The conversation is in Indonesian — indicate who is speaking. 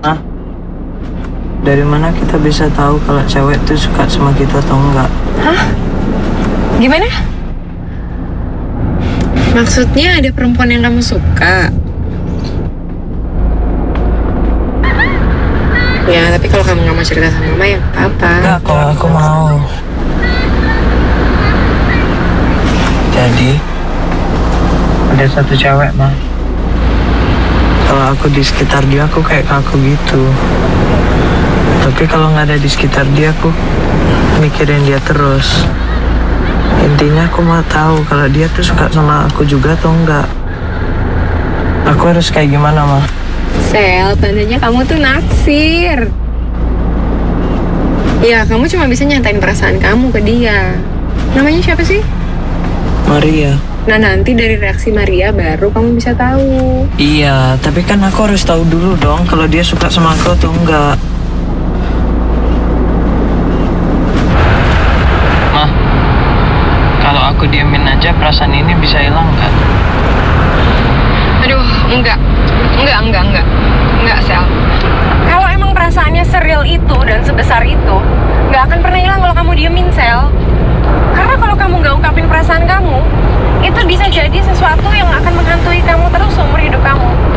Speaker 1: Nah, dari mana kita bisa tahu kalau cewek itu suka sama kita atau enggak?
Speaker 2: Hah? Gimana? Maksudnya ada perempuan yang kamu suka? Ya, tapi kalau kamu nggak mau cerita sama mama ya apa?
Speaker 1: Enggak, kalau aku mau. Jadi, ada satu cewek, mah. Kalau aku di sekitar dia, aku kayak kaku gitu. Tapi kalau nggak ada di sekitar dia, aku mikirin dia terus. Intinya aku mau tahu kalau dia tuh suka sama aku juga atau enggak. Aku harus kayak gimana, mah?
Speaker 2: Sel, tandanya kamu tuh naksir. Ya, kamu cuma bisa nyatain perasaan kamu ke dia. Namanya siapa sih?
Speaker 1: Maria.
Speaker 2: Nah, nanti dari reaksi Maria baru kamu bisa tahu.
Speaker 1: Iya, tapi kan aku harus tahu dulu dong kalau dia suka sama aku atau enggak. Mah, kalau aku diemin aja perasaan ini bisa hilang kan?
Speaker 2: Aduh, enggak, Sel. Kalau emang perasaannya seril itu dan sebesar itu, nggak akan pernah hilang kalau kamu diemin, Sel. Karena kalau kamu nggak ungkapin perasaan kamu, itu bisa jadi sesuatu yang akan menghantui kamu terus seumur hidup kamu.